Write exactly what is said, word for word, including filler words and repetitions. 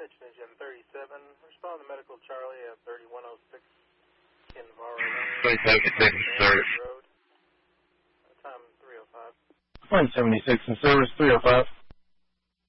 Attention Engine thirty-seven. Respond to Medical Charlie at thirty-one oh six in Navarro Lane. twenty-seven seconds, service. Road. Time three oh five. one seventy-six in service, three oh five.